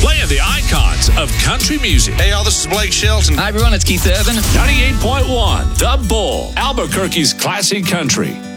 playing the icons of country music. Hey, y'all, this is Blake Shelton. Hi, everyone. It's Keith Urban. 98.1 The Bull, Albuquerque's classic country.